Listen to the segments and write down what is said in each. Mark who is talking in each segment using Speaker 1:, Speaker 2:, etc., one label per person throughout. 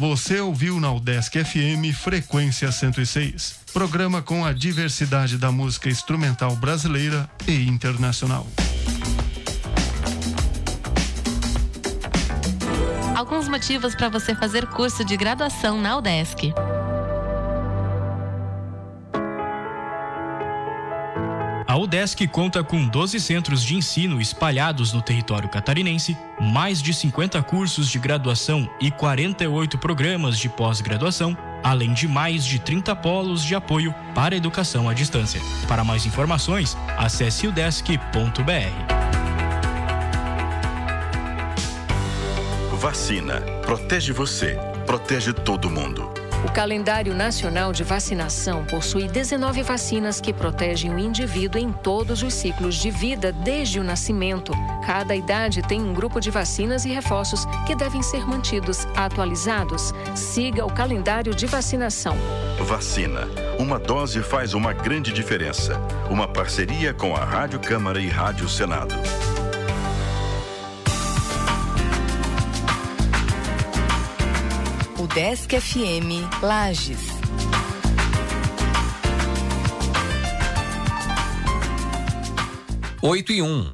Speaker 1: Você ouviu na UDESC FM Frequência 106, programa com a diversidade da música instrumental brasileira e internacional.
Speaker 2: Alguns motivos para você fazer curso de graduação na UDESC.
Speaker 3: A UDESC conta com 12 centros de ensino espalhados no território catarinense, mais de 50 cursos de graduação e 48 programas de pós-graduação, além de mais de 30 polos de apoio para a educação à distância. Para mais informações, acesse udesc.br.
Speaker 4: Vacina. Protege você. Protege todo mundo.
Speaker 5: O calendário nacional de vacinação possui 19 vacinas que protegem o indivíduo em todos os ciclos de vida desde o nascimento. Cada idade tem um grupo de vacinas e reforços que devem ser mantidos atualizados. Siga o calendário de vacinação.
Speaker 4: Vacina. Uma dose faz uma grande diferença. Uma parceria com a Rádio Câmara e Rádio Senado.
Speaker 6: UDESC FM Lages.
Speaker 7: Oito e 1.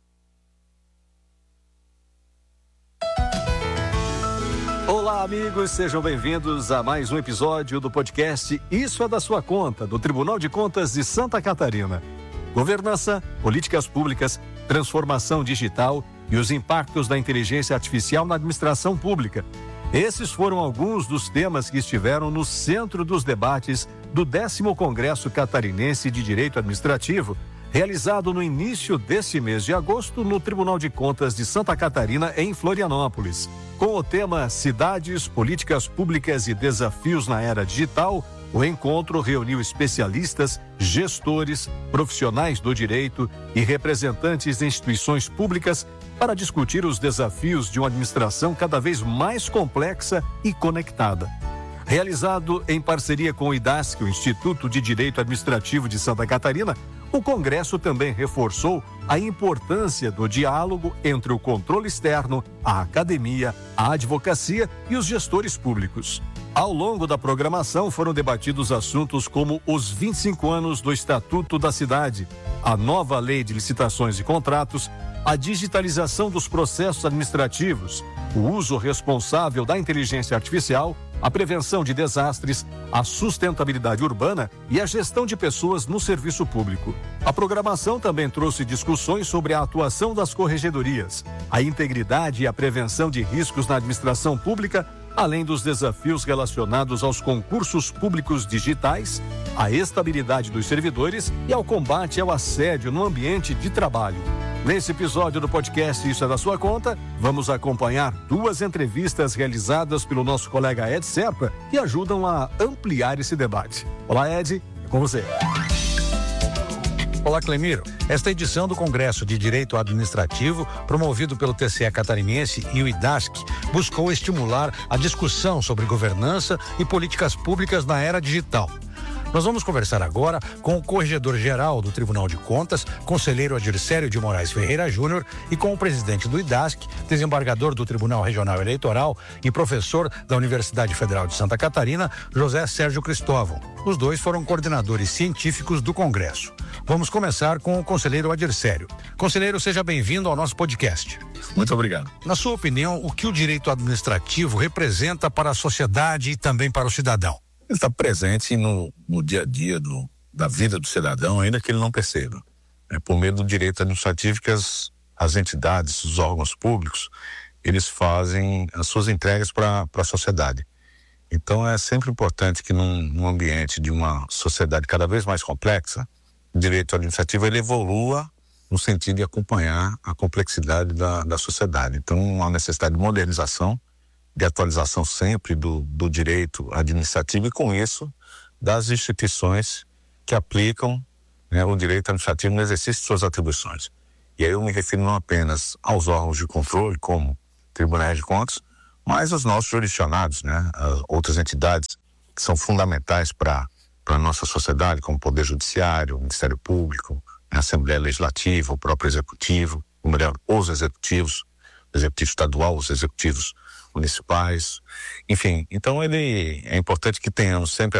Speaker 8: Olá, amigos, sejam bem-vindos a mais um episódio do podcast Isso é da Sua Conta, do Tribunal de Contas de Santa Catarina. Governança, políticas públicas, transformação digital e os impactos da inteligência artificial na administração pública. Esses foram alguns dos temas que estiveram no centro dos debates do 10º Congresso Catarinense de Direito Administrativo, realizado no início deste mês de agosto no Tribunal de Contas de Santa Catarina, em Florianópolis. Com o tema Cidades, Políticas Públicas e Desafios na Era Digital, o encontro reuniu especialistas, gestores, profissionais do direito e representantes de instituições públicas para discutir os desafios de uma administração cada vez mais complexa e conectada. Realizado em parceria com o IDASC, o Instituto de Direito Administrativo de Santa Catarina, o Congresso também reforçou a importância do diálogo entre o controle externo, a academia, a advocacia e os gestores públicos. Ao longo da programação foram debatidos assuntos como os 25 anos do Estatuto da Cidade, a nova lei de licitações e contratos, a digitalização dos processos administrativos, o uso responsável da inteligência artificial, a prevenção de desastres, a sustentabilidade urbana e a gestão de pessoas no serviço público. A programação também trouxe discussões sobre a atuação das corregedorias, a integridade e a prevenção de riscos na administração pública, além dos desafios relacionados aos concursos públicos digitais, à estabilidade dos servidores e ao combate ao assédio no ambiente de trabalho. Nesse episódio do podcast Isso é da Sua Conta, vamos acompanhar duas entrevistas realizadas pelo nosso colega Ed Serpa, que ajudam a ampliar esse debate. Olá, Ed, é com você.
Speaker 9: Olá, Clemiro. Esta edição do Congresso de Direito Administrativo, promovido pelo TCE Catarinense e o IDASC, buscou estimular a discussão sobre governança e políticas públicas na era digital. Nós vamos conversar agora com o Corregedor-Geral do Tribunal de Contas, conselheiro Adircélio de Moraes Ferreira Júnior, e com o presidente do IDASC, desembargador do Tribunal Regional Eleitoral e professor da Universidade Federal de Santa Catarina, José Sérgio Cristóvão. Os dois foram coordenadores científicos do Congresso. Vamos começar com o conselheiro Adircélio. Conselheiro, seja bem-vindo ao nosso podcast.
Speaker 10: Muito obrigado.
Speaker 9: Na sua opinião, o que o direito administrativo representa para a sociedade e também para o cidadão?
Speaker 10: Ele está presente no dia a dia da vida do cidadão, ainda que ele não perceba. É por meio do direito administrativo que as entidades, os órgãos públicos, eles fazem as suas entregas para a sociedade. Então é sempre importante que num ambiente de uma sociedade cada vez mais complexa, o direito administrativo ele evolua no sentido de acompanhar a complexidade da sociedade. Então há necessidade de modernização, de atualização sempre do direito administrativo e, com isso, das instituições que aplicam, né, o direito administrativo no exercício de suas atribuições. E aí eu me refiro não apenas aos órgãos de controle, como tribunais de contas, mas aos nossos jurisdicionados, né, outras entidades que são fundamentais para a nossa sociedade, como o Poder Judiciário, o Ministério Público, a Assembleia Legislativa, o próprio Executivo, ou melhor, os executivos, o Executivo Estadual, os executivos municipais, enfim. Então é importante que estejamos sempre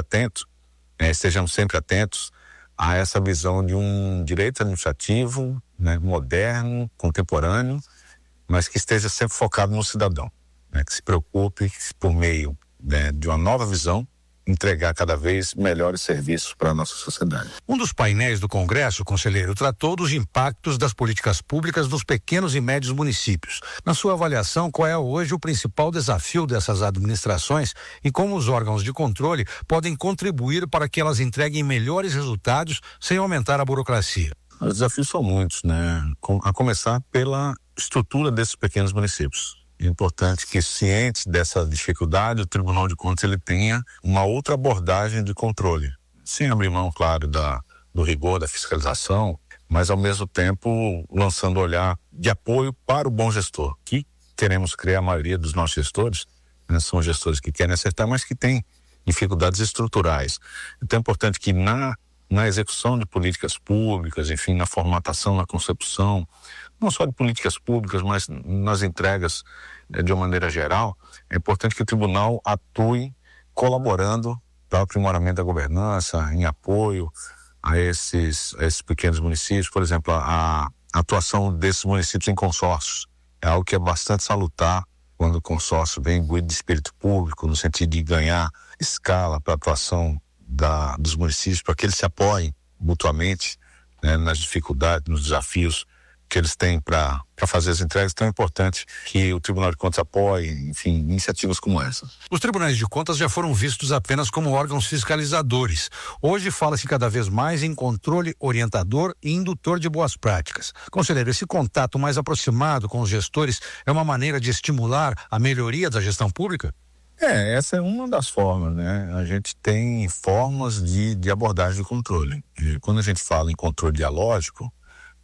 Speaker 10: atentos a essa visão de um direito administrativo, né, moderno, contemporâneo, mas que esteja sempre focado no cidadão, né, que se preocupe por meio, né, de uma nova visão, entregar cada vez melhores serviços para a nossa sociedade.
Speaker 9: Um dos painéis do Congresso, conselheiro, tratou dos impactos das políticas públicas nos pequenos e médios municípios. Na sua avaliação, qual é hoje o principal desafio dessas administrações e como os órgãos de controle podem contribuir para que elas entreguem melhores resultados sem aumentar a burocracia?
Speaker 10: Os desafios são muitos, né? A começar pela estrutura desses pequenos municípios. É importante que, ciente dessa dificuldade, o Tribunal de Contas ele tenha uma outra abordagem de controle, sem abrir mão, claro, do rigor da fiscalização, mas ao mesmo tempo lançando olhar de apoio para o bom gestor, que queremos criar. A maioria dos nossos gestores, né, são gestores que querem acertar, mas que têm dificuldades estruturais. Então é importante que na execução de políticas públicas, enfim, na formatação, na concepção, não só de políticas públicas, mas nas entregas de uma maneira geral, é importante que o tribunal atue colaborando para o aprimoramento da governança, em apoio a esses pequenos municípios. Por exemplo, a atuação desses municípios em consórcios é algo que é bastante salutar quando o consórcio vem imbuído de espírito público, no sentido de ganhar escala para a atuação dos municípios, para que eles se apoiem mutuamente, né, nas dificuldades, nos desafios que eles têm para fazer as entregas. Então é importante que o Tribunal de Contas apoie, enfim, iniciativas como essa.
Speaker 9: Os tribunais de contas já foram vistos apenas como órgãos fiscalizadores. Hoje fala-se cada vez mais em controle orientador e indutor de boas práticas. Conselheiro, esse contato mais aproximado com os gestores é uma maneira de estimular a melhoria da gestão pública?
Speaker 10: Essa é uma das formas, né? A gente tem formas de abordagem do controle. E quando a gente fala em controle dialógico,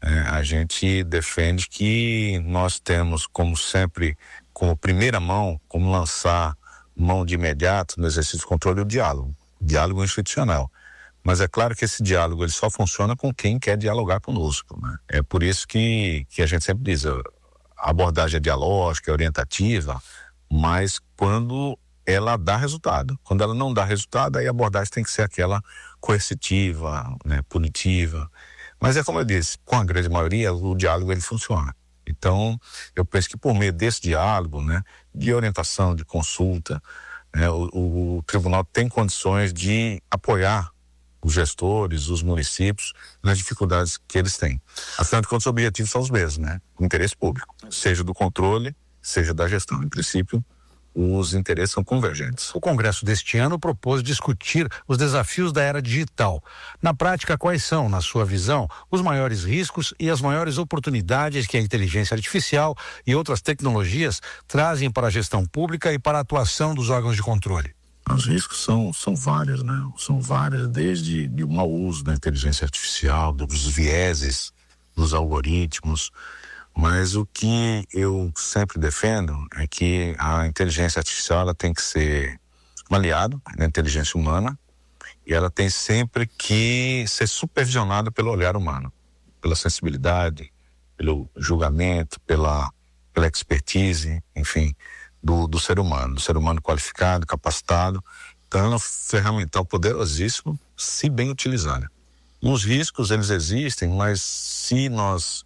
Speaker 10: a gente defende que nós temos, como sempre, como primeira mão, como lançar mão de imediato no exercício do controle, o diálogo institucional. Mas é claro que esse diálogo ele só funciona com quem quer dialogar conosco, né? É por isso que a gente sempre diz, a abordagem é dialógica, é orientativa, mas quando ela dá resultado. Quando ela não dá resultado, aí a abordagem tem que ser aquela coercitiva, né, punitiva. Mas é como eu disse, com a grande maioria, o diálogo ele funciona. Então, eu penso que por meio desse diálogo, né, de orientação, de consulta, né, o tribunal tem condições de apoiar os gestores, os municípios, nas dificuldades que eles têm. Afinal de contas, os objetivos são os mesmos, né? O interesse público, seja do controle, seja da gestão. Em princípio, os interesses são convergentes.
Speaker 9: O Congresso deste ano propôs discutir os desafios da era digital. Na prática, quais são, na sua visão, os maiores riscos e as maiores oportunidades que a inteligência artificial e outras tecnologias trazem para a gestão pública e para a atuação dos órgãos de controle?
Speaker 10: Os riscos são vários, né? São vários, desde o mau uso da inteligência artificial, dos vieses, dos algoritmos. Mas o que eu sempre defendo é que a inteligência artificial ela tem que ser um aliado da inteligência humana e ela tem sempre que ser supervisionada pelo olhar humano, pela sensibilidade, pelo julgamento, pela expertise, enfim, do ser humano qualificado, capacitado. Então é um ferramental poderosíssimo se bem utilizada. Os riscos, eles existem, mas se nós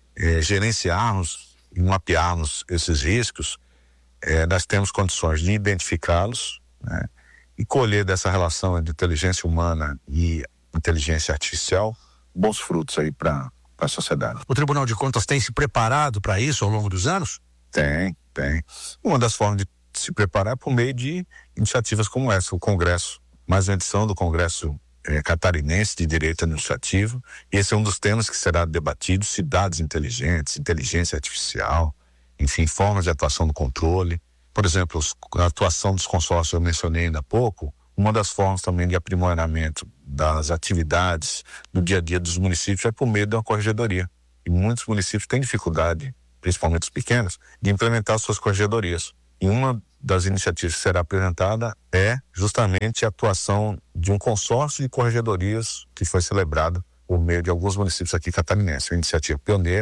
Speaker 10: gerenciarmos e mapearmos esses riscos, nós temos condições de identificá-los, né, e colher dessa relação entre inteligência humana e inteligência artificial bons frutos aí para a sociedade.
Speaker 9: O Tribunal de Contas tem se preparado para isso ao longo dos anos?
Speaker 10: Tem. Uma das formas de se preparar é por meio de iniciativas como essa, o Congresso, mais uma edição do Congresso Catarinense de Direito Administrativo. E esse é um dos temas que será debatido: cidades inteligentes, inteligência artificial, enfim, formas de atuação do controle. Por exemplo, a atuação dos consórcios eu mencionei ainda há pouco. Uma das formas também de aprimoramento das atividades do dia a dia dos municípios é por meio de uma corregedoria. E muitos municípios têm dificuldade, principalmente os pequenos, de implementar suas corregedorias. E uma das iniciativas que será apresentada é justamente a atuação de um consórcio de corregedorias que foi celebrado por meio de alguns municípios aqui catarinenses. Uma iniciativa pioneira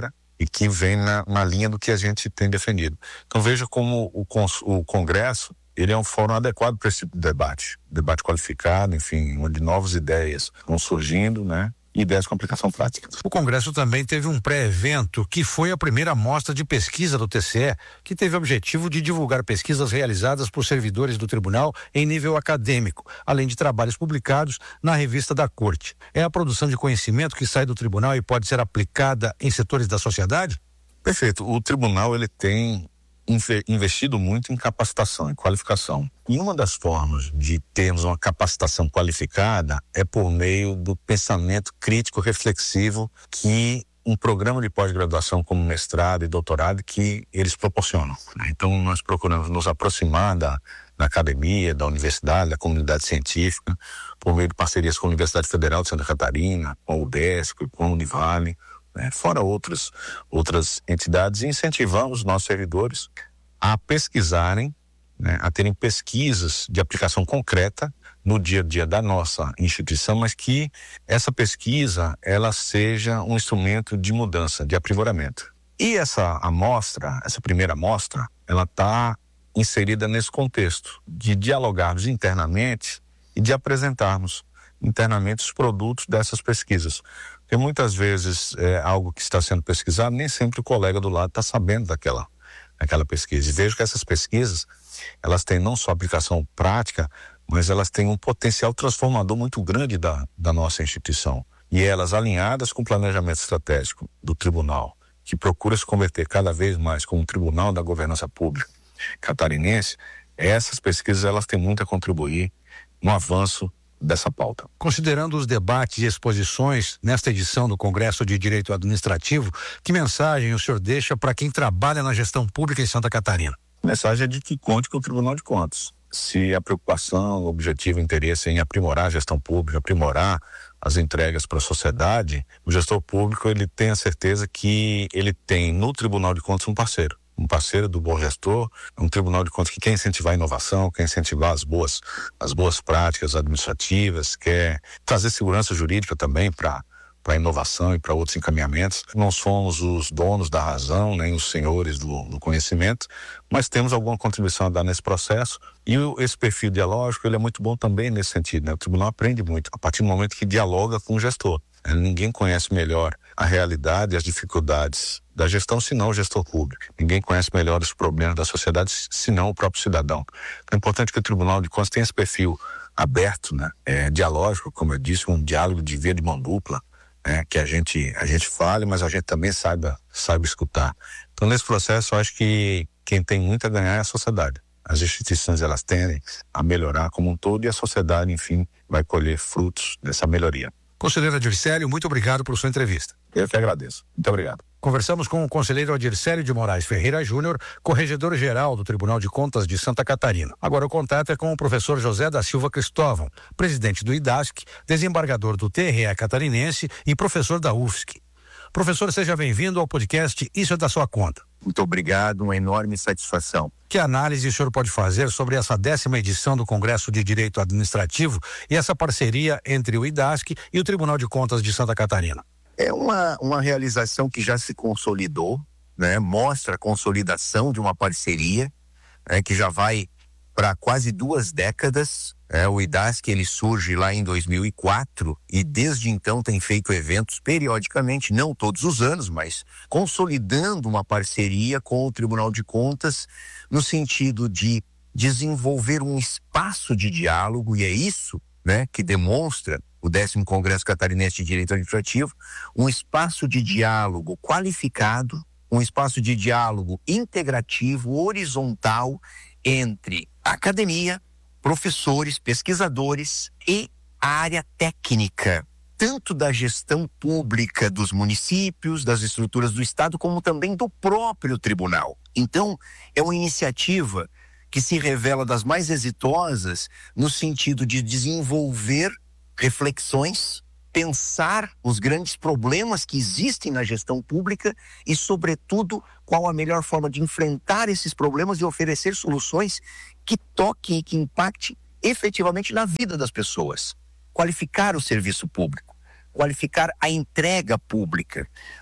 Speaker 10: e que vem na linha do que a gente tem defendido. Então veja como o Congresso, ele é um fórum adequado para esse tipo de debate qualificado, enfim, onde novas ideias vão surgindo, né? Ideias com aplicação prática.
Speaker 9: O Congresso também teve um pré-evento que foi a primeira mostra de pesquisa do TCE, que teve o objetivo de divulgar pesquisas realizadas por servidores do tribunal em nível acadêmico, além de trabalhos publicados na revista da Corte. É a produção de conhecimento que sai do tribunal e pode ser aplicada em setores da sociedade?
Speaker 10: Perfeito. O tribunal, ele tem investido muito em capacitação, em qualificação. E uma das formas de termos uma capacitação qualificada é por meio do pensamento crítico reflexivo que um programa de pós-graduação como mestrado e doutorado que eles proporcionam. Então nós procuramos nos aproximar da academia, da universidade, da comunidade científica, por meio de parcerias com a Universidade Federal de Santa Catarina, com a UDESC, com a Univale, fora outras entidades, e incentivamos nossos servidores a pesquisarem, a terem pesquisas de aplicação concreta no dia a dia da nossa instituição, mas que essa pesquisa ela seja um instrumento de mudança, de aprimoramento. E essa primeira amostra, ela está inserida nesse contexto de dialogarmos internamente e de apresentarmos internamente os produtos dessas pesquisas. Porque muitas vezes algo que está sendo pesquisado, nem sempre o colega do lado está sabendo daquela pesquisa. E vejo que essas pesquisas, elas têm não só aplicação prática, mas elas têm um potencial transformador muito grande da nossa instituição. E elas, alinhadas com o planejamento estratégico do tribunal, que procura se converter cada vez mais como um tribunal da governança pública catarinense, essas pesquisas elas têm muito a contribuir no avanço dessa pauta.
Speaker 9: Considerando os debates e exposições nesta edição do Congresso de Direito Administrativo, que mensagem o senhor deixa para quem trabalha na gestão pública em Santa Catarina?
Speaker 10: A mensagem é de que conte com o Tribunal de Contas. Se a preocupação, o objetivo, o interesse é em aprimorar a gestão pública, aprimorar as entregas para a sociedade, o gestor público ele tem a certeza que ele tem no Tribunal de Contas um parceiro do bom gestor, um Tribunal de Contas que quer incentivar a inovação, quer incentivar as boas práticas administrativas, quer trazer segurança jurídica também para a inovação e para outros encaminhamentos. Não somos os donos da razão, nem os senhores do conhecimento, mas temos alguma contribuição a dar nesse processo, e esse perfil dialógico ele é muito bom também nesse sentido, O tribunal aprende muito a partir do momento que dialoga com o gestor. Ninguém conhece melhor a realidade e as dificuldades da gestão senão o gestor público. Ninguém conhece melhor os problemas da sociedade senão o próprio cidadão. Então é importante que o Tribunal de Contas tenha esse perfil aberto, dialógico, como eu disse, um diálogo de via de mão dupla, que a gente fale, mas a gente também saiba escutar. Então nesse processo eu acho que quem tem muito a ganhar é a sociedade. As instituições elas tendem a melhorar como um todo e a sociedade, enfim, vai colher frutos dessa melhoria.
Speaker 9: Conselheiro Adircélio, muito obrigado por sua entrevista.
Speaker 10: Eu que agradeço. Muito obrigado.
Speaker 9: Conversamos com o conselheiro Adircélio de Moraes Ferreira Júnior, corregedor-geral do Tribunal de Contas de Santa Catarina. Agora o contato é com o professor José da Silva Cristóvão, presidente do IDASC, desembargador do TRE catarinense e professor da UFSC. Professor, seja bem-vindo ao podcast Isso é da Sua Conta.
Speaker 7: Muito obrigado, uma enorme satisfação.
Speaker 9: Que análise o senhor pode fazer sobre essa 10ª edição do Congresso de Direito Administrativo e essa parceria entre o IDASC e o Tribunal de Contas de Santa Catarina?
Speaker 7: É uma realização que já se consolidou, mostra a consolidação de uma parceria que já vai para quase 2 décadas. O IDASC ele surge lá em 2004 e desde então tem feito eventos periodicamente, não todos os anos, mas consolidando uma parceria com o Tribunal de Contas no sentido de desenvolver um espaço de diálogo, e é isso que demonstra o 10º Congresso Catarinense de Direito Administrativo, um espaço de diálogo qualificado, um espaço de diálogo integrativo, horizontal, entre academia, professores, pesquisadores e a área técnica, tanto da gestão pública dos municípios, das estruturas do Estado, como também do próprio tribunal. Então, é uma iniciativa que se revela das mais exitosas no sentido de desenvolver reflexões, pensar os grandes problemas que existem na gestão pública e, sobretudo, qual a melhor forma de enfrentar esses problemas e oferecer soluções que toquem e que impactem efetivamente na vida das pessoas. Qualificar o serviço público, qualificar a entrega pública.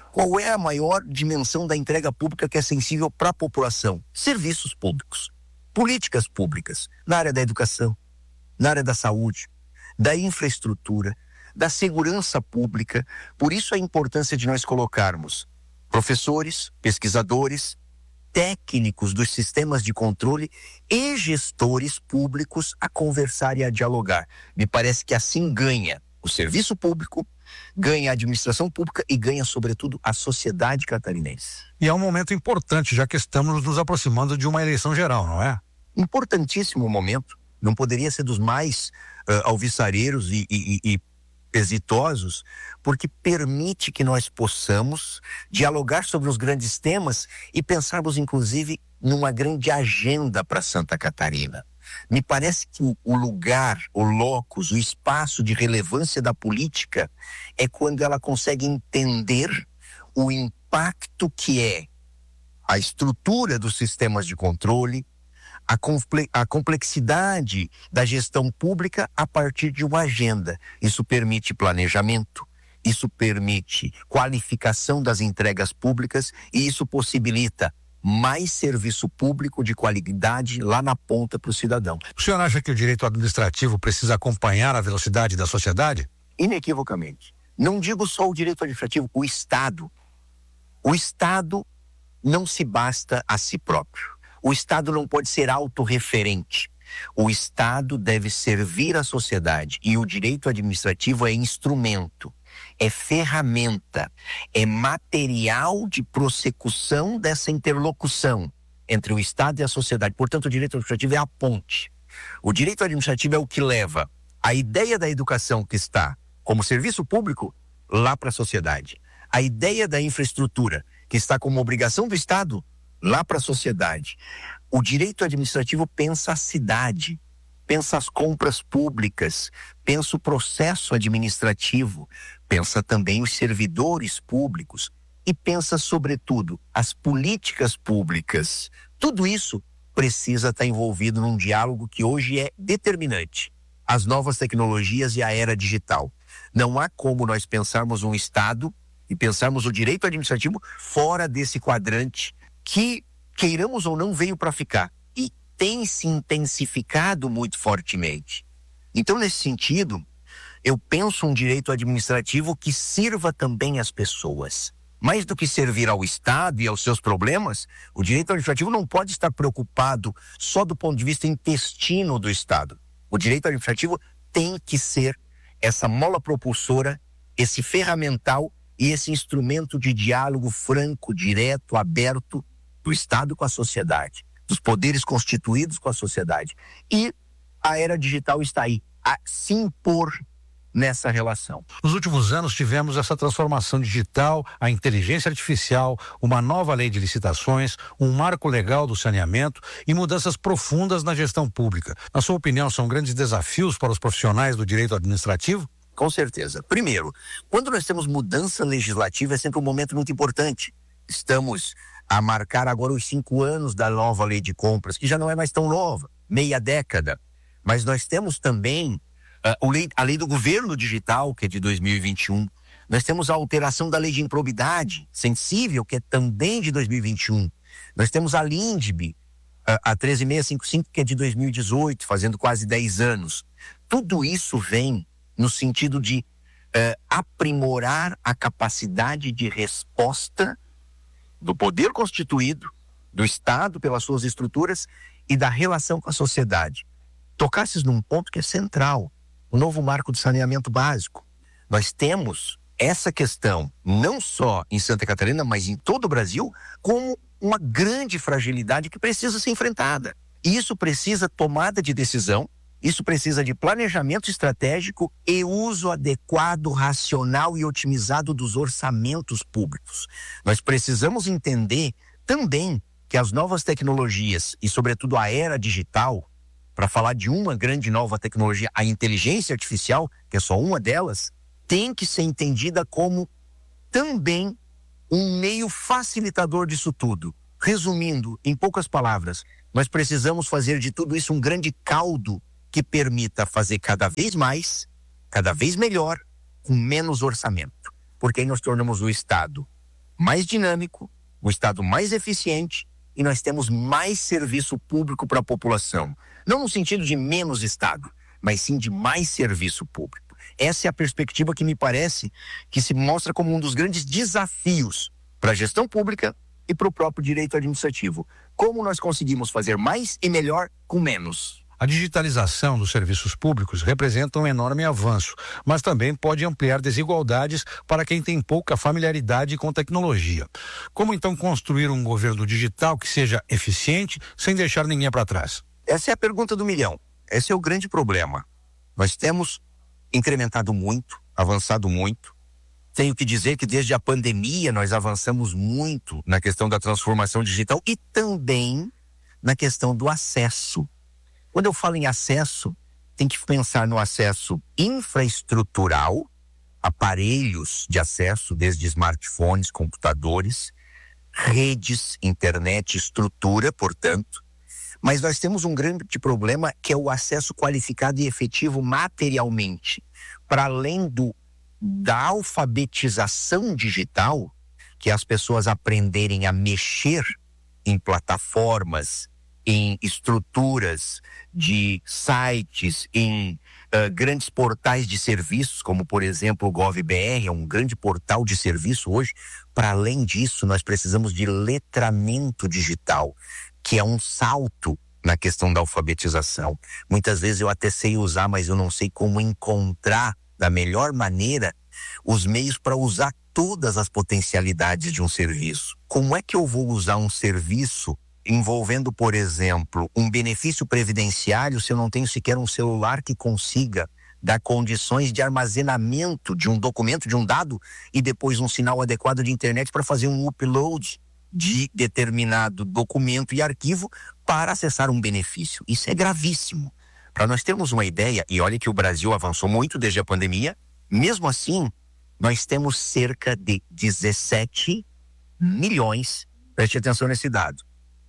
Speaker 7: Qual é a maior dimensão da entrega pública que é sensível para a população? Serviços públicos, políticas públicas, na área da educação, na área da saúde, da infraestrutura, da segurança pública. Por isso a importância de nós colocarmos professores, pesquisadores, técnicos dos sistemas de controle e gestores públicos a conversar e a dialogar. Me parece que assim ganha o serviço público, ganha a administração pública e ganha, sobretudo, a sociedade catarinense.
Speaker 9: E é um momento importante, já que estamos nos aproximando de uma eleição geral, não é?
Speaker 7: Importantíssimo momento. Não poderia ser dos mais alvissareiros e exitosos, porque permite que nós possamos dialogar sobre os grandes temas e pensarmos, inclusive, numa grande agenda para Santa Catarina. Me parece que o lugar, o locus, o espaço de relevância da política é quando ela consegue entender o impacto que é a estrutura dos sistemas de controle, a complexidade da gestão pública a partir de uma agenda. Isso permite planejamento, isso permite qualificação das entregas públicas e isso possibilita mais serviço público de qualidade lá na ponta para o cidadão.
Speaker 9: O senhor acha que o direito administrativo precisa acompanhar a velocidade da sociedade?
Speaker 7: Inequivocamente. Não digo só o direito administrativo, o Estado. O Estado não se basta a si próprio. O Estado não pode ser autorreferente. O Estado deve servir à sociedade e o direito administrativo é instrumento, é ferramenta, é material de prossecução dessa interlocução entre o Estado e a sociedade. Portanto, o direito administrativo é a ponte. O direito administrativo é o que leva a ideia da educação que está como serviço público lá para a sociedade. A ideia da infraestrutura que está como obrigação do Estado lá para a sociedade. O direito administrativo pensa a cidade, pensa as compras públicas, pensa o processo administrativo, pensa também os servidores públicos e pensa, sobretudo, as políticas públicas. Tudo isso precisa estar envolvido num diálogo que hoje é determinante. As novas tecnologias e a era digital. Não há como nós pensarmos um Estado e pensarmos o direito administrativo fora desse quadrante que, queiramos ou não, veio para ficar e tem se intensificado muito fortemente. Então, nesse sentido, eu penso um direito administrativo que sirva também às pessoas. Mais do que servir ao Estado e aos seus problemas, o direito administrativo não pode estar preocupado só do ponto de vista intestino do Estado. O direito administrativo tem que ser essa mola propulsora, esse ferramental e esse instrumento de diálogo franco, direto, aberto do Estado com a sociedade, dos poderes constituídos com a sociedade. E a era digital está aí, a se impor nessa relação.
Speaker 9: Nos últimos anos tivemos essa transformação digital, a inteligência artificial, uma nova lei de licitações, um marco legal do saneamento e mudanças profundas na gestão pública. Na sua opinião, são grandes desafios para os profissionais do direito administrativo?
Speaker 7: Com certeza. Primeiro, quando nós temos mudança legislativa é sempre um momento muito importante. Estamos a marcar agora os 5 anos da nova lei de compras, que já não é mais tão nova, meia década. Mas nós temos também a lei do governo digital, que é de 2021. Nós temos a alteração da lei de improbidade sensível, que é também de 2021. Nós temos a LINDB, a 13655, que é de 2018, fazendo quase 10 anos. Tudo isso vem no sentido de aprimorar a capacidade de resposta do poder constituído, do Estado pelas suas estruturas e da relação com a sociedade. Tocasses num ponto que é central, o novo marco de saneamento básico. Nós temos essa questão, não só em Santa Catarina, mas em todo o Brasil, como uma grande fragilidade que precisa ser enfrentada. E isso precisa tomada de decisão, isso precisa de planejamento estratégico e uso adequado, racional e otimizado dos orçamentos públicos. Nós precisamos entender também que as novas tecnologias e, sobretudo, a era digital, para falar de uma grande nova tecnologia, a inteligência artificial, que é só uma delas, tem que ser entendida como também um meio facilitador disso tudo. Resumindo, em poucas palavras, nós precisamos fazer de tudo isso um grande caldo que permita fazer cada vez mais, cada vez melhor, com menos orçamento. Porque aí nós tornamos o Estado mais dinâmico, um Estado mais eficiente e nós temos mais serviço público para a população. Não no sentido de menos Estado, mas sim de mais serviço público. Essa é a perspectiva que me parece que se mostra como um dos grandes desafios para a gestão pública e para o próprio direito administrativo. Como nós conseguimos fazer mais e melhor com menos?
Speaker 9: A digitalização dos serviços públicos representa um enorme avanço, mas também pode ampliar desigualdades para quem tem pouca familiaridade com tecnologia. Como então construir um governo digital que seja eficiente sem deixar ninguém para trás?
Speaker 7: Essa é a pergunta do milhão. Esse é o grande problema. Nós temos incrementado muito, avançado muito. Tenho que dizer que desde a pandemia nós avançamos muito na questão da transformação digital e também na questão do acesso. Quando eu falo em acesso, tem que pensar no acesso infraestrutural, aparelhos de acesso, desde smartphones, computadores, redes, internet, estrutura, portanto. Mas nós temos um grande problema que é o acesso qualificado e efetivo materialmente. Para além da alfabetização digital, que é as pessoas aprenderem a mexer em plataformas, em estruturas de sites, em grandes portais de serviços, como por exemplo o GovBR, é um grande portal de serviço hoje. Para além disso, nós precisamos de letramento digital, que é um salto na questão da alfabetização. Muitas vezes eu até sei usar, mas eu não sei como encontrar da melhor maneira os meios para usar todas as potencialidades de um serviço. Como é que eu vou usar um serviço envolvendo, por exemplo, um benefício previdenciário se eu não tenho sequer um celular que consiga dar condições de armazenamento de um documento, de um dado, e depois um sinal adequado de internet para fazer um upload de determinado documento e arquivo para acessar um benefício? Isso é gravíssimo. Para nós termos uma ideia, e olha que o Brasil avançou muito desde a pandemia, mesmo assim, nós temos cerca de 17 milhões, preste atenção nesse dado,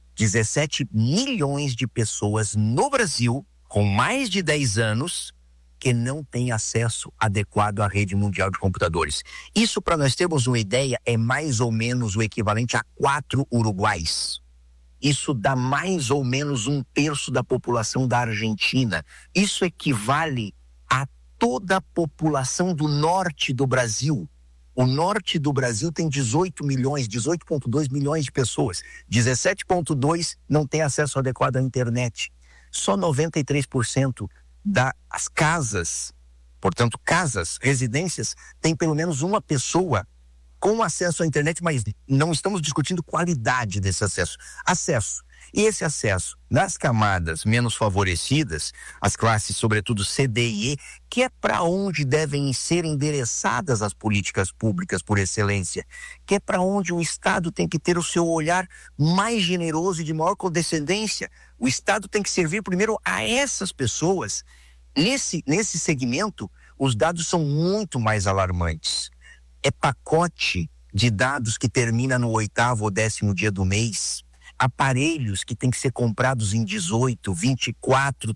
Speaker 7: 17 milhões de pessoas no Brasil, com mais de 10 anos, que não têm acesso adequado à rede mundial de computadores. Isso, para nós termos uma ideia, é mais ou menos o equivalente a 4 Uruguais. Isso dá mais ou menos 1/3 da população da Argentina. Isso equivale a toda a população do norte do Brasil. O norte do Brasil tem 18 milhões, 18,2 milhões de pessoas. 17,2 não tem acesso adequado à internet. Só 93% das casas, portanto casas, residências, tem pelo menos uma pessoa com acesso à internet, mas não estamos discutindo qualidade desse acesso. Acesso. E esse acesso nas camadas menos favorecidas, as classes, sobretudo C, D e E, que é para onde devem ser endereçadas as políticas públicas por excelência, que é para onde o Estado tem que ter o seu olhar mais generoso e de maior condescendência. O Estado tem que servir primeiro a essas pessoas. Nesse segmento, os dados são muito mais alarmantes. É pacote de dados que termina no 8º ou 10º dia do mês. Aparelhos que têm que ser comprados em 18, 24,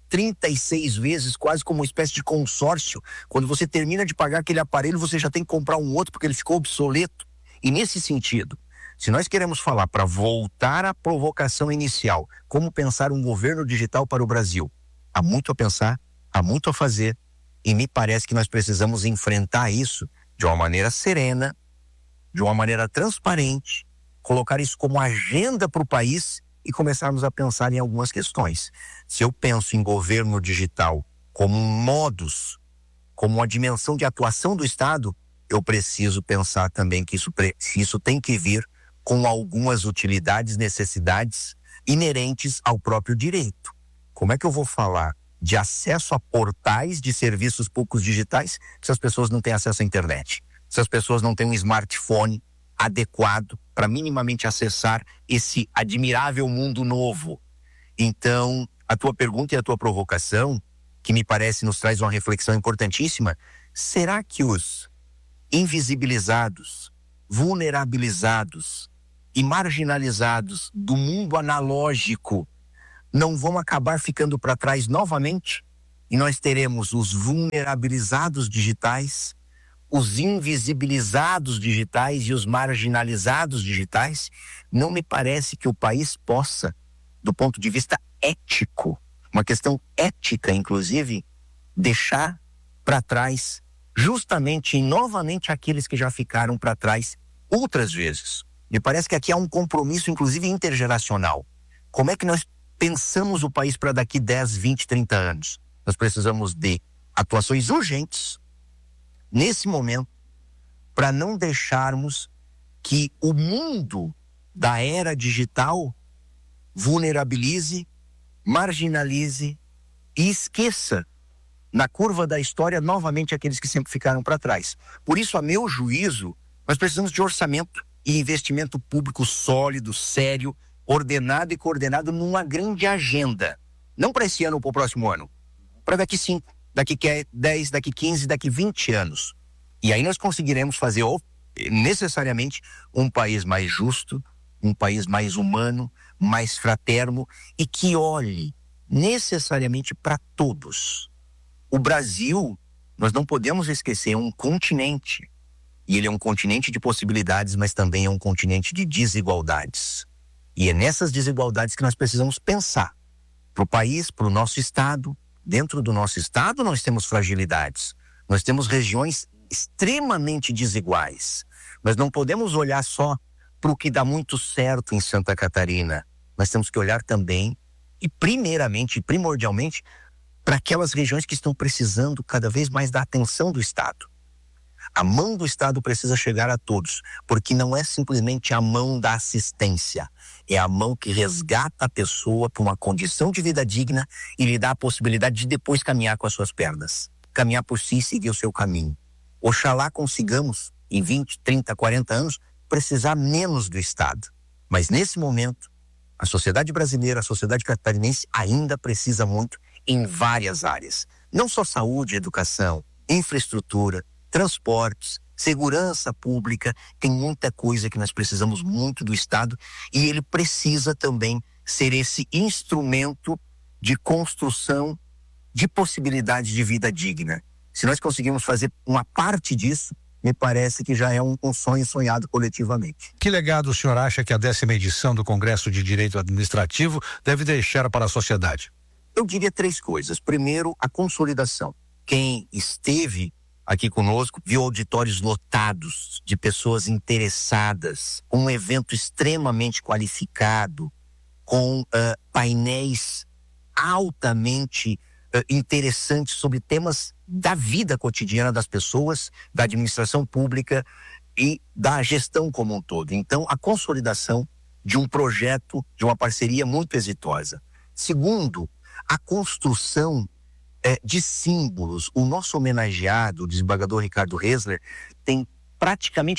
Speaker 7: 36 vezes, quase como uma espécie de consórcio. Quando você termina de pagar aquele aparelho, você já tem que comprar um outro porque ele ficou obsoleto. E nesse sentido, se nós queremos falar para voltar à provocação inicial, como pensar um governo digital para o Brasil, há muito a pensar, há muito a fazer, e me parece que nós precisamos enfrentar isso de uma maneira serena, de uma maneira transparente, colocar isso como agenda para o país e começarmos a pensar em algumas questões. Se eu penso em governo digital como um modus, como uma dimensão de atuação do Estado, eu preciso pensar também que isso tem que vir com algumas utilidades, necessidades inerentes ao próprio direito. Como é que eu vou falar de acesso a portais de serviços públicos digitais se as pessoas não têm acesso à internet? Se as pessoas não têm um smartphone adequado para minimamente acessar esse admirável mundo novo? Então, a tua pergunta e a tua provocação, que me parece nos traz uma reflexão importantíssima, será que os invisibilizados, vulnerabilizados e marginalizados do mundo analógico não vão acabar ficando para trás novamente? E nós teremos os vulnerabilizados digitais, os invisibilizados digitais e os marginalizados digitais, não me parece que o país possa, do ponto de vista ético, uma questão ética, inclusive, deixar para trás justamente e novamente aqueles que já ficaram para trás outras vezes. Me parece que aqui há um compromisso, inclusive, intergeracional. Como é que nós pensamos o país para daqui 10, 20, 30 anos? Nós precisamos de atuações urgentes, nesse momento, para não deixarmos que o mundo da era digital vulnerabilize, marginalize e esqueça na curva da história novamente aqueles que sempre ficaram para trás. Por isso, a meu juízo, nós precisamos de orçamento e investimento público sólido, sério, ordenado e coordenado numa grande agenda. Não para esse ano ou para o próximo ano, para daqui 5, daqui 10, daqui 15, daqui 20 anos. E aí nós conseguiremos fazer necessariamente um país mais justo, um país mais humano, mais fraterno e que olhe necessariamente para todos. O Brasil, nós não podemos esquecer, é um continente. E ele é um continente de possibilidades, mas também é um continente de desigualdades. E é nessas desigualdades que nós precisamos pensar. Para o país, para o nosso estado. Dentro do nosso estado nós temos fragilidades. Nós temos regiões extremamente desiguais. Nós não podemos olhar só para o que dá muito certo em Santa Catarina. Nós temos que olhar também, e primeiramente, primordialmente, para aquelas regiões que estão precisando cada vez mais da atenção do Estado. A mão do Estado precisa chegar a todos, porque não é simplesmente a mão da assistência, é a mão que resgata a pessoa para uma condição de vida digna e lhe dá a possibilidade de depois caminhar com as suas pernas, caminhar por si e seguir o seu caminho. Oxalá consigamos, em 20, 30, 40 anos, precisar menos do Estado. Mas nesse momento, a sociedade brasileira, a sociedade catarinense ainda precisa muito em várias áreas. Não só saúde, educação, infraestrutura, transportes, segurança pública, tem muita coisa que nós precisamos muito do Estado e ele precisa também ser esse instrumento de construção de possibilidade de vida digna. Se nós conseguirmos fazer uma parte disso, me parece que já é um sonho sonhado coletivamente.
Speaker 9: Que legado o senhor acha que a 10ª edição do Congresso de Direito Administrativo deve deixar para a sociedade?
Speaker 7: Eu diria 3 coisas. Primeiro, a consolidação. Quem esteve aqui conosco viu auditórios lotados de pessoas interessadas, um evento extremamente qualificado, com painéis altamente interessantes sobre temas da vida cotidiana das pessoas, da administração pública e da gestão como um todo. Então, a consolidação de um projeto, de uma parceria muito exitosa. Segundo, a construção de símbolos. O nosso homenageado, o desembargador Ricardo Hesler, tem praticamente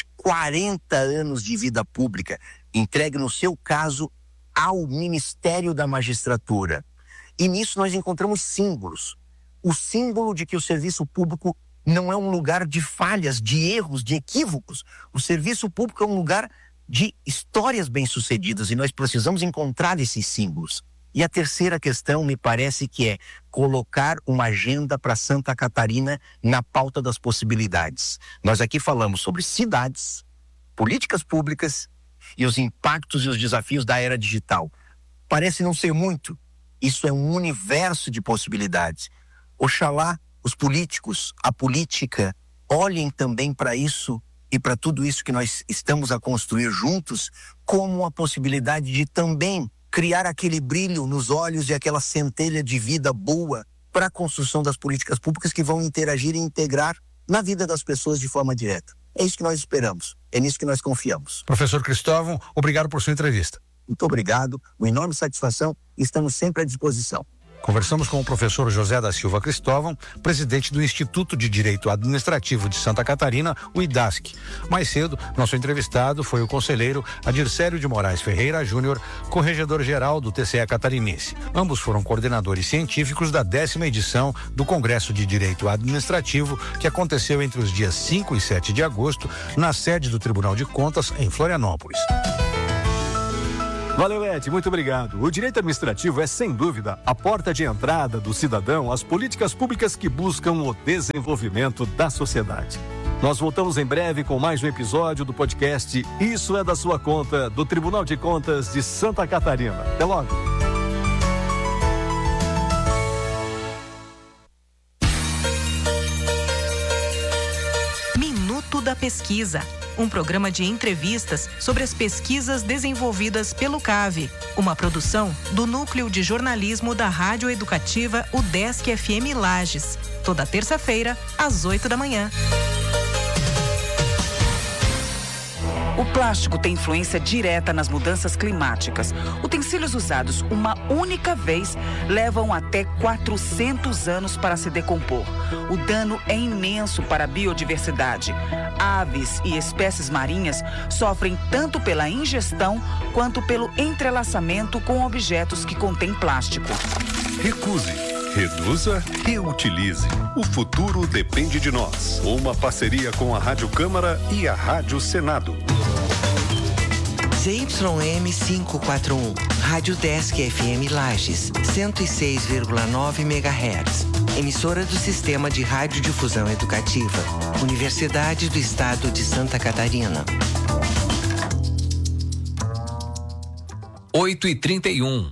Speaker 7: 40 anos de vida pública, entregue no seu caso ao Ministério da Magistratura. E nisso nós encontramos símbolos. O símbolo de que o serviço público não é um lugar de falhas, de erros, de equívocos. O serviço público é um lugar de histórias bem-sucedidas e nós precisamos encontrar esses símbolos. E a terceira questão, me parece que é colocar uma agenda para Santa Catarina na pauta das possibilidades. Nós aqui falamos sobre cidades, políticas públicas e os impactos e os desafios da era digital. Parece não ser muito. Isso é um universo de possibilidades. Oxalá os políticos, a política, olhem também para isso e para tudo isso que nós estamos a construir juntos como a possibilidade de também criar aquele brilho nos olhos e aquela centelha de vida boa para a construção das políticas públicas que vão interagir e integrar na vida das pessoas de forma direta. É isso que nós esperamos, é nisso que nós confiamos.
Speaker 9: Professor Cristóvão, obrigado por sua entrevista.
Speaker 7: Muito obrigado, uma enorme satisfação e estamos sempre à disposição.
Speaker 9: Conversamos com o professor José da Silva Cristóvão, presidente do Instituto de Direito Administrativo de Santa Catarina, o IDASC. Mais cedo, nosso entrevistado foi o conselheiro Adircélio de Moraes Ferreira Júnior, corregedor-geral do TCE catarinense. Ambos foram coordenadores científicos da 10ª edição do Congresso de Direito Administrativo, que aconteceu entre os dias 5 e 7 de agosto, na sede do Tribunal de Contas, em Florianópolis.
Speaker 8: Valeu, Ed, muito obrigado. O direito administrativo é, sem dúvida, a porta de entrada do cidadão às políticas públicas que buscam o desenvolvimento da sociedade. Nós voltamos em breve com mais um episódio do podcast Isso é da Sua Conta, do Tribunal de Contas de Santa Catarina. Até logo.
Speaker 6: Minuto da Pesquisa, um programa de entrevistas sobre as pesquisas desenvolvidas pelo CAVE, uma produção do Núcleo de Jornalismo da Rádio Educativa UDESC FM Lages, toda terça-feira, às 8 da manhã.
Speaker 11: O plástico tem influência direta nas mudanças climáticas. Utensílios usados uma única vez levam até 400 anos para se decompor. O dano é imenso para a biodiversidade. Aves e espécies marinhas sofrem tanto pela ingestão quanto pelo entrelaçamento com objetos que contêm plástico.
Speaker 12: Recuse, reduza, reutilize. O futuro depende de nós. Uma parceria com a Rádio Câmara e a Rádio Senado.
Speaker 13: ZYM 541, Rádio UDESC FM Lages, 106,9 MHz. Emissora do Sistema de Radiodifusão Educativa, Universidade do Estado de Santa Catarina.
Speaker 14: 8h31.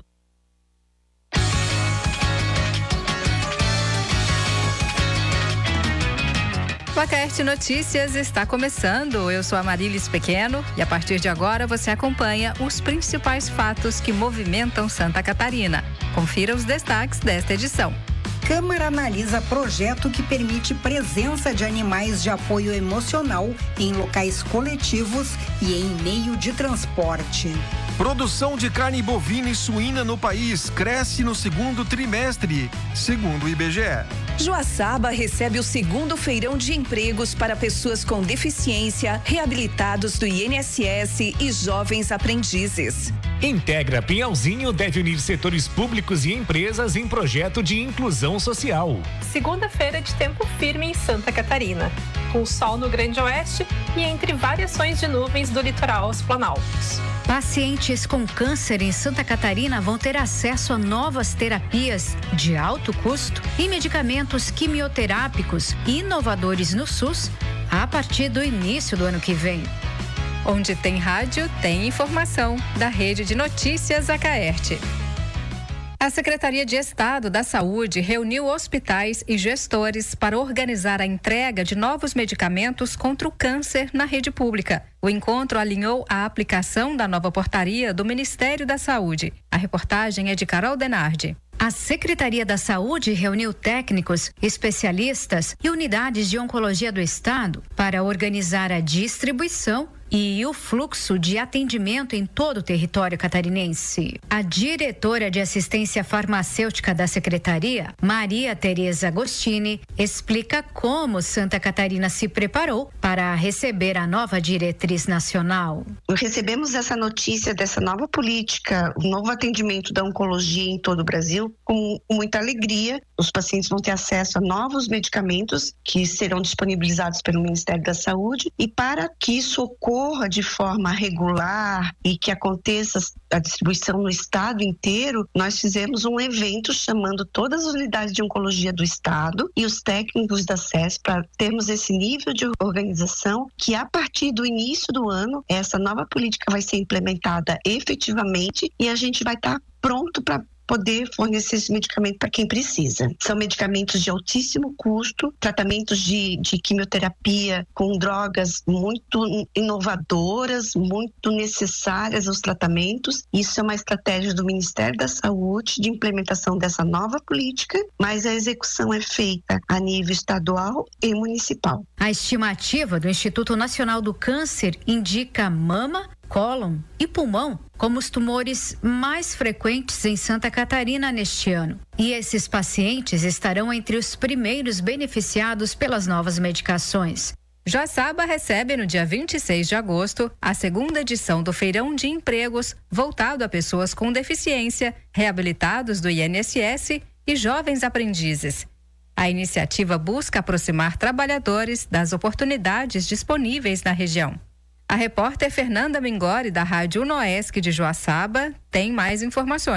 Speaker 15: O Acaerte Notícias está começando. Eu sou a Marilis Pequeno e a partir de agora você acompanha os principais fatos que movimentam Santa Catarina. Confira os destaques desta edição.
Speaker 16: Câmara analisa projeto que permite presença de animais de apoio emocional em locais coletivos e em meio de transporte.
Speaker 17: Produção de carne bovina e suína no país cresce no segundo trimestre, segundo o IBGE.
Speaker 18: Joaçaba recebe o segundo feirão de empregos para pessoas com deficiência, reabilitados do INSS e jovens aprendizes.
Speaker 19: Integra Pinhalzinho deve unir setores públicos e empresas em projeto de inclusão social.
Speaker 20: Segunda-feira de tempo firme em Santa Catarina, com sol no Grande Oeste e entre variações de nuvens do litoral aos planaltos.
Speaker 21: Pacientes com câncer em Santa Catarina vão ter acesso a novas terapias de alto custo e medicamentos quimioterápicos inovadores no SUS a partir do início do ano que vem.
Speaker 15: Onde tem rádio, tem informação, da Rede de Notícias Acaerte. A Secretaria de Estado da Saúde reuniu hospitais e gestores para organizar a entrega de novos medicamentos contra o câncer na rede pública. O encontro alinhou a aplicação da nova portaria do Ministério da Saúde. A reportagem é de Carol Denardi.
Speaker 21: A Secretaria da Saúde reuniu técnicos, especialistas e unidades de oncologia do Estado para organizar a distribuição e o fluxo de atendimento em todo o território catarinense. A diretora de assistência farmacêutica da Secretaria, Maria Tereza Agostini, explica como Santa Catarina se preparou para receber a nova diretriz nacional.
Speaker 22: Recebemos essa notícia dessa nova política, o novo atendimento da oncologia em todo o Brasil, com muita alegria. Os pacientes vão ter acesso a novos medicamentos que serão disponibilizados pelo Ministério da Saúde, e para que isso ocorra de forma regular e que aconteça a distribuição no estado inteiro, nós fizemos um evento chamando todas as unidades de oncologia do estado e os técnicos da SES para termos esse nível de organização que a partir do início do ano essa nova política vai ser implementada efetivamente e a gente vai estar pronto para poder fornecer esse medicamento para quem precisa. São medicamentos de altíssimo custo, tratamentos de quimioterapia com drogas muito inovadoras, muito necessárias aos tratamentos. Isso é uma estratégia do Ministério da Saúde de implementação dessa nova política, mas a execução é feita a nível estadual e municipal.
Speaker 21: A estimativa do Instituto Nacional do Câncer indica mama, cólon e pulmão como os tumores mais frequentes em Santa Catarina neste ano. E esses pacientes estarão entre os primeiros beneficiados pelas novas medicações.
Speaker 15: Joaçaba recebe no dia 26 de agosto a segunda edição do Feirão de Empregos voltado a pessoas com deficiência, reabilitados do INSS e jovens aprendizes. A iniciativa busca aproximar trabalhadores das oportunidades disponíveis na região. A repórter Fernanda Mingori, da Rádio Unoesc de Joaçaba, tem mais informações.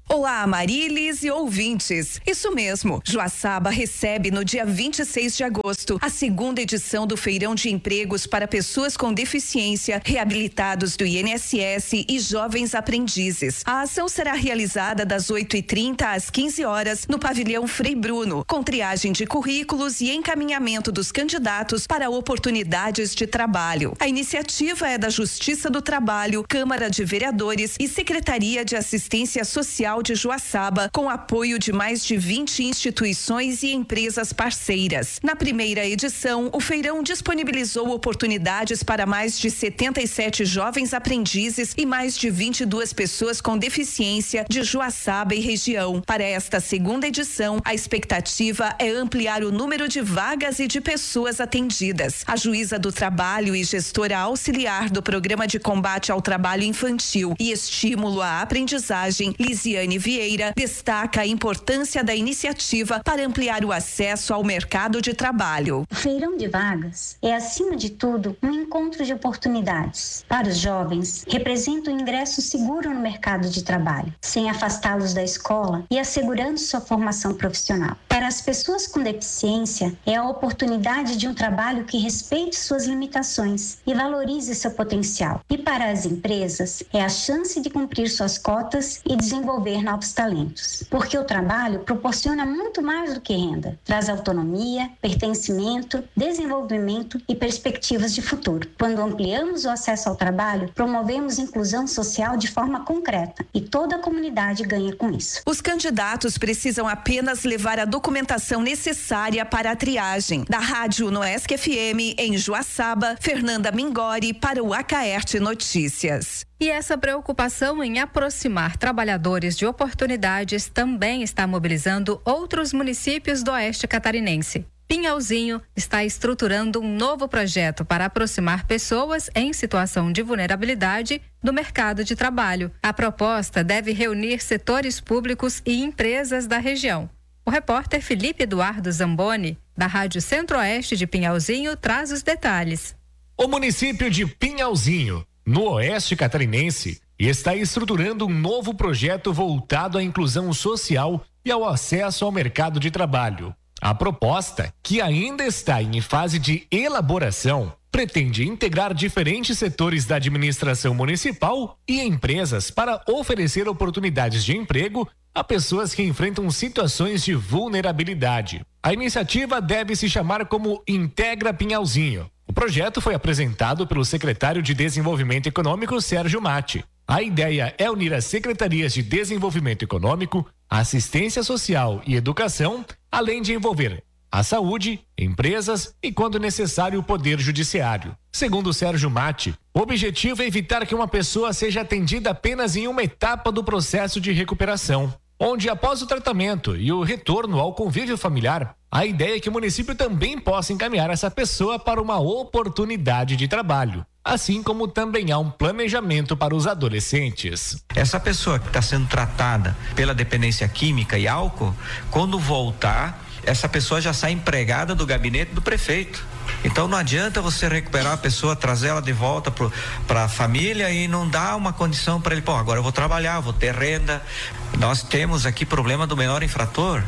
Speaker 18: Olá, Marilis e ouvintes. Isso mesmo, Joaçaba recebe no dia 26 de agosto a segunda edição do Feirão de Empregos para Pessoas com Deficiência, reabilitados do INSS e jovens aprendizes. A ação será realizada das 8h30 às 15 horas no pavilhão Frei Bruno, com triagem de currículos e encaminhamento dos candidatos para oportunidades de trabalho. A iniciativa é da Justiça do Trabalho, Câmara de Vereadores e Secretaria de Assistência Social de Joaçaba, com apoio de mais de 20 instituições e empresas parceiras. Na primeira edição, o feirão disponibilizou oportunidades para mais de 77 jovens aprendizes e mais de 22 pessoas com deficiência de Joaçaba e região. Para esta segunda edição, a expectativa é ampliar o número de vagas e de pessoas atendidas. A juíza do trabalho e gestora auxiliar do Programa de Combate ao Trabalho Infantil e Estímulo à Aprendizagem, Lisiane Vieira, destaca a importância da iniciativa para ampliar o acesso ao mercado de trabalho.
Speaker 1: O Feirão de Vagas é, acima de tudo, um encontro de oportunidades. Para os jovens, representa um ingresso seguro no mercado de trabalho, sem afastá-los da escola e assegurando sua formação profissional. Para as pessoas com deficiência, é a oportunidade de um trabalho que respeite suas limitações e valorize seu potencial. E para as empresas, é a chance de cumprir suas cotas e desenvolver novos talentos. Porque o trabalho proporciona muito mais do que renda. Traz autonomia, pertencimento, desenvolvimento e perspectivas de futuro. Quando ampliamos o acesso ao trabalho, promovemos inclusão social de forma concreta e toda a comunidade ganha com isso.
Speaker 18: Os candidatos precisam apenas levar a documentação necessária para a triagem. Da Rádio Noesc FM, em Joaçaba, Fernanda Mingori para o Acaerte Notícias.
Speaker 15: E essa preocupação em aproximar trabalhadores de oportunidades também está mobilizando outros municípios do Oeste Catarinense. Pinhalzinho está estruturando um novo projeto para aproximar pessoas em situação de vulnerabilidade do mercado de trabalho. A proposta deve reunir setores públicos e empresas da região. O repórter Felipe Eduardo Zamboni, da Rádio Centro-Oeste de Pinhalzinho, traz os detalhes.
Speaker 19: O município de Pinhalzinho, no Oeste Catarinense, está estruturando um novo projeto voltado à inclusão social e ao acesso ao mercado de trabalho. A proposta, que ainda está em fase de elaboração, pretende integrar diferentes setores da administração municipal e empresas para oferecer oportunidades de emprego a pessoas que enfrentam situações de vulnerabilidade. A iniciativa deve se chamar como Integra Pinhalzinho. O projeto foi apresentado pelo secretário de Desenvolvimento Econômico, Sérgio Matti. A ideia é unir as secretarias de Desenvolvimento Econômico, Assistência Social e Educação, além de envolver a saúde, empresas e, quando necessário, o Poder Judiciário. Segundo Sérgio Matti, o objetivo é evitar que uma pessoa seja atendida apenas em uma etapa do processo de recuperação, onde, após o tratamento e o retorno ao convívio familiar, a ideia é que o município também possa encaminhar essa pessoa para uma oportunidade de trabalho, assim como também há um planejamento para os adolescentes.
Speaker 14: Essa pessoa que está sendo tratada pela dependência química e álcool, quando voltar, essa pessoa já sai empregada do gabinete do prefeito. Então não adianta você recuperar a pessoa, trazer ela de volta para a família e não dar uma condição para ele, pô, agora eu vou trabalhar, vou ter renda. Nós temos aqui problema do menor infrator.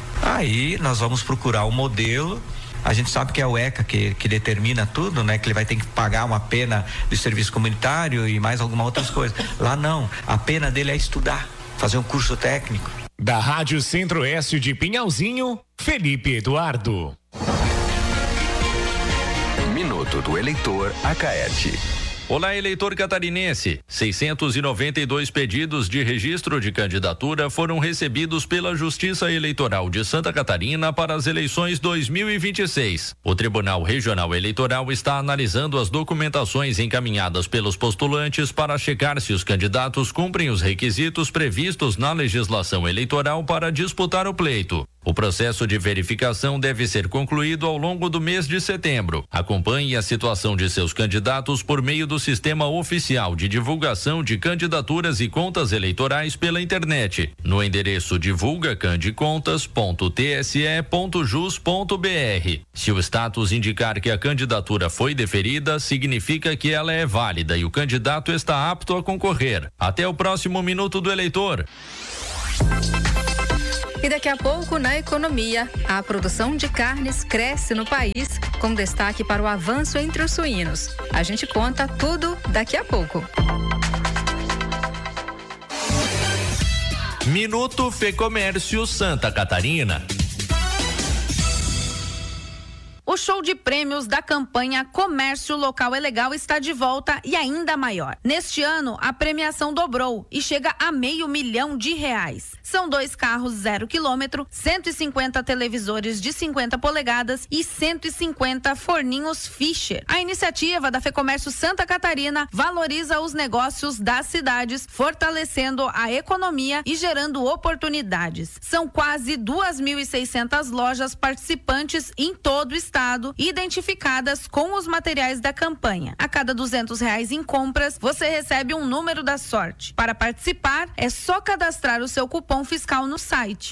Speaker 14: Aí nós vamos procurar o modelo. A gente sabe que é o ECA que determina tudo, né? Que ele vai ter que pagar uma pena de serviço comunitário e mais algumas outras coisas. Lá não, a pena dele é estudar, fazer um curso técnico.
Speaker 19: Da Rádio Centro-Oeste de Pinhalzinho, Felipe Eduardo.
Speaker 12: Minuto do Eleitor Acaerte. Olá, eleitor catarinense. 692 pedidos de registro de candidatura foram recebidos pela Justiça Eleitoral de Santa Catarina para as eleições 2026. O Tribunal Regional Eleitoral está analisando as documentações encaminhadas pelos postulantes para checar se os candidatos cumprem os requisitos previstos na legislação eleitoral para disputar o pleito. O processo de verificação deve ser concluído ao longo do mês de setembro. Acompanhe a situação de seus candidatos por meio do Sistema Oficial de Divulgação de Candidaturas e Contas Eleitorais pela internet, no endereço divulgacandecontas.tse.jus.br. Se o status indicar que a candidatura foi deferida, significa que ela é válida e o candidato está apto a concorrer. Até o próximo Minuto do Eleitor.
Speaker 15: E daqui a pouco, na economia, a produção de carnes cresce no país, com destaque para o avanço entre os suínos. A gente conta tudo daqui a pouco.
Speaker 12: Minuto Fecomércio Santa Catarina.
Speaker 2: O show de prêmios da campanha Comércio Local é Legal está de volta e ainda maior. Neste ano, a premiação dobrou e chega a R$500 mil. São 2 carros 0 km, 150 televisores de 50 polegadas e 150 forninhos Fischer. A iniciativa da Fecomércio Santa Catarina valoriza os negócios das cidades, fortalecendo a economia e gerando oportunidades. São quase 2.600 lojas participantes em todo o estado, identificadas com os materiais da campanha. A cada R$200 em compras, você recebe um número da sorte. Para participar, é só cadastrar o seu cupom fiscal no site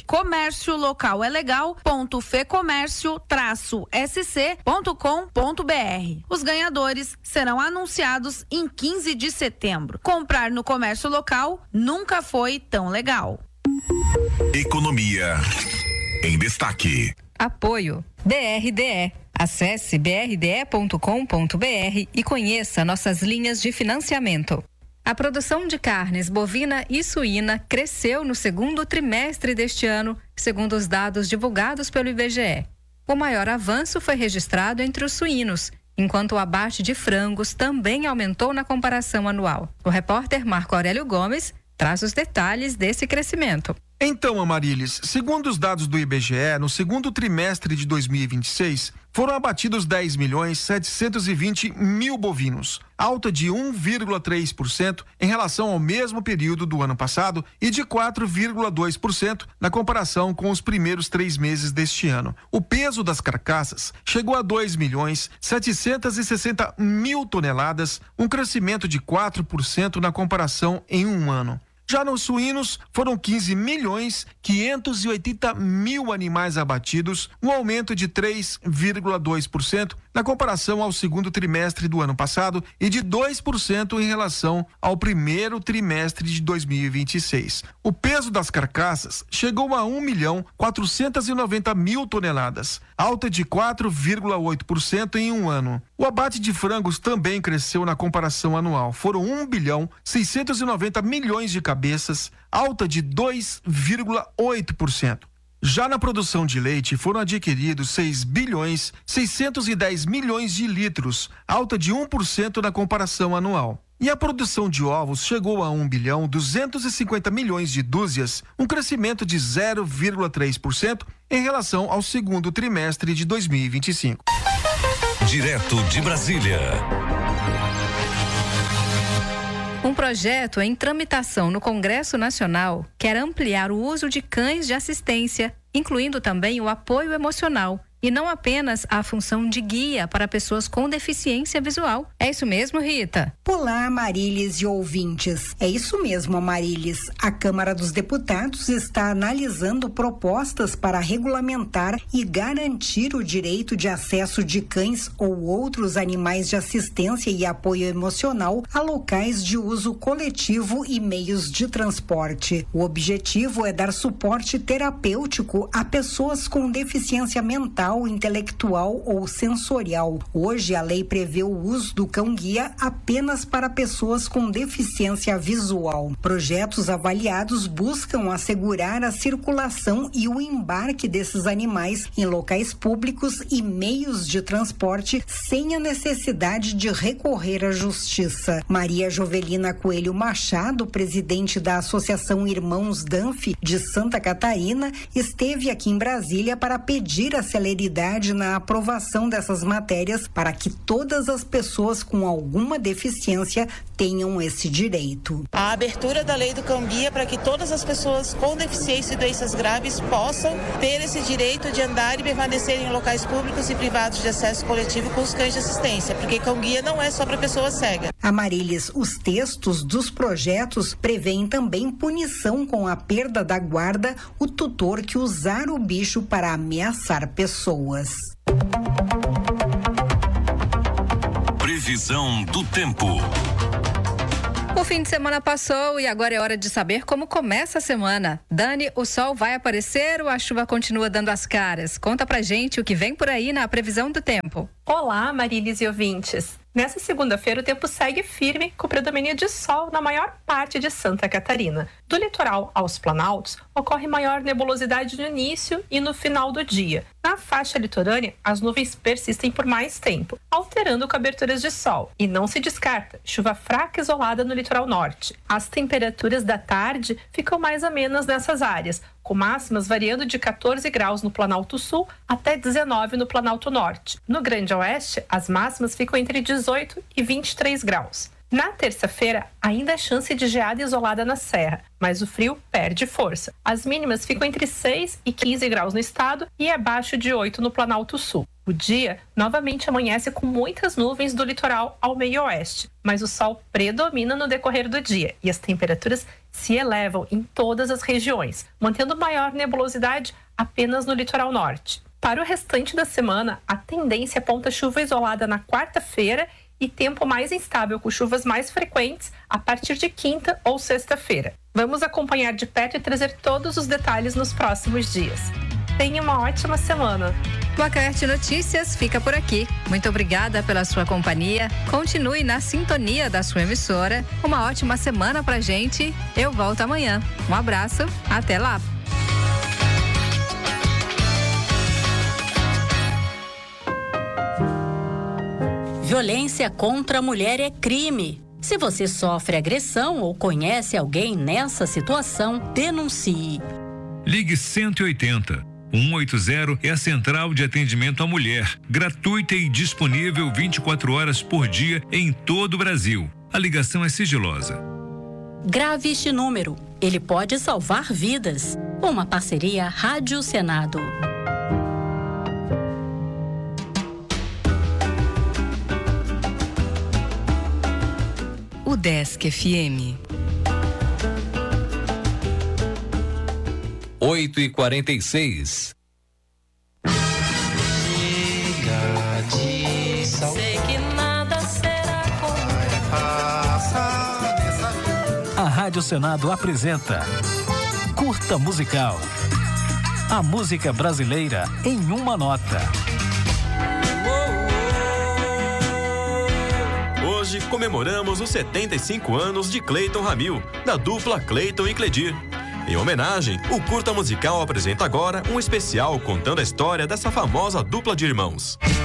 Speaker 2: comérciolocalelegal.fecomércio-sc.com.br. Os ganhadores serão anunciados em 15 de setembro. Comprar no comércio local nunca foi tão legal.
Speaker 3: Economia em destaque.
Speaker 15: Apoio BRDE. Acesse brde.com.br e conheça nossas linhas de financiamento. A produção de carnes bovina e suína cresceu no segundo trimestre deste ano, segundo os dados divulgados pelo IBGE. O maior avanço foi registrado entre os suínos, enquanto o abate de frangos também aumentou na comparação anual. O repórter Marco Aurélio Gomes traz os detalhes desse crescimento.
Speaker 17: Então, Amarilis, segundo os dados do IBGE, no segundo trimestre de 2026, foram abatidos 10.720.000 bovinos, alta de 1,3% em relação ao mesmo período do ano passado e de 4,2% na comparação com os primeiros 3 meses deste ano. O peso das carcaças chegou a 2.760.000 toneladas, um crescimento de 4% na comparação em um ano. Já nos suínos, foram 15.580.000 animais abatidos, um aumento de 3,2% na comparação ao segundo trimestre do ano passado e de 2% em relação ao primeiro trimestre de 2026. O peso das carcaças chegou a 1.490.000 toneladas, alta de 4,8% em um ano. O abate de frangos também cresceu na comparação anual. Foram 1.690 bilhões de cabeças, alta de 2,8%. Já na produção de leite, foram adquiridos 6.610 bilhões de litros, alta de 1% na comparação anual. E a produção de ovos chegou a 1.250 bilhões de dúzias, um crescimento de 0,3% em relação ao segundo trimestre de 2025.
Speaker 3: Direto de Brasília.
Speaker 15: Um projeto em tramitação no Congresso Nacional quer ampliar o uso de cães de assistência, incluindo também o apoio emocional, e não apenas a função de guia para pessoas com deficiência visual. É isso mesmo, Rita?
Speaker 16: Olá, Amarilis e ouvintes. É isso mesmo, Amarilis. A Câmara dos Deputados está analisando propostas para regulamentar e garantir o direito de acesso de cães ou outros animais de assistência e apoio emocional a locais de uso coletivo e meios de transporte. O objetivo é dar suporte terapêutico a pessoas com deficiência mental, intelectual ou sensorial. Hoje, a lei prevê o uso do cão-guia apenas para pessoas com deficiência visual. Projetos avaliados buscam assegurar a circulação e o embarque desses animais em locais públicos e meios de transporte sem a necessidade de recorrer à justiça. Maria Jovelina Coelho Machado, presidente da Associação Irmãos Danfi de Santa Catarina, esteve aqui em Brasília para pedir a celeridade na aprovação dessas matérias para que todas as pessoas com alguma deficiência tenham esse direito.
Speaker 23: A abertura da lei do cão-guia para que todas as pessoas com deficiência e doenças graves possam ter esse direito de andar e permanecer em locais públicos e privados de acesso coletivo com os cães de assistência, porque cão-guia não é só para pessoa cega.
Speaker 16: Amarilis, os textos dos projetos prevêem também punição com a perda da guarda o tutor que usar o bicho para ameaçar pessoas.
Speaker 3: Previsão do tempo.
Speaker 15: O fim de semana passou e agora é hora de saber como começa a semana. Dani, o sol vai aparecer ou a chuva continua dando as caras? Conta pra gente o que vem por aí na previsão do tempo.
Speaker 20: Olá, Marilis e ouvintes. Nessa segunda-feira, o tempo segue firme, com predomínio de sol na maior parte de Santa Catarina. Do litoral aos planaltos, ocorre maior nebulosidade no início e no final do dia. Na faixa litorânea, as nuvens persistem por mais tempo, alterando coberturas de sol. E não se descarta chuva fraca isolada no litoral norte. As temperaturas da tarde ficam mais amenas nessas áreas, com máximas variando de 14 graus no Planalto Sul até 19 no Planalto Norte. No Grande Oeste, as máximas ficam entre 18 e 23 graus. Na terça-feira, ainda há chance de geada isolada na serra, mas o frio perde força. As mínimas ficam entre 6 e 15 graus no estado e abaixo de 8 no Planalto Sul. O dia novamente amanhece com muitas nuvens do litoral ao meio-oeste, mas o sol predomina no decorrer do dia e as temperaturas se elevam em todas as regiões, mantendo maior nebulosidade apenas no litoral norte. Para o restante da semana, a tendência aponta chuva isolada na quarta-feira e tempo mais instável, com chuvas mais frequentes a partir de quinta ou sexta-feira. Vamos acompanhar de perto e trazer todos os detalhes nos próximos dias. Tenha uma ótima semana.
Speaker 15: O Acaerte Notícias fica por aqui. Muito obrigada pela sua companhia. Continue na sintonia da sua emissora. Uma ótima semana pra gente. Eu volto amanhã. Um abraço. Até lá.
Speaker 4: Violência contra a mulher é crime. Se você sofre agressão ou conhece alguém nessa situação, denuncie.
Speaker 5: Ligue 180. 180 é a central de atendimento à mulher, gratuita e disponível 24 horas por dia em todo o Brasil. A ligação é sigilosa.
Speaker 4: Grave este número, ele pode salvar vidas. Uma parceria Rádio Senado.
Speaker 6: O Desk FM.
Speaker 12: 8h46.
Speaker 4: Sei que nada será
Speaker 10: A Rádio Senado apresenta Curta Musical. A música brasileira em uma nota.
Speaker 24: Hoje comemoramos os 75 anos de Cleiton Ramil, da dupla Cleiton e Cledir. Em homenagem, o Curta Musical apresenta agora um especial contando a história dessa famosa dupla de irmãos.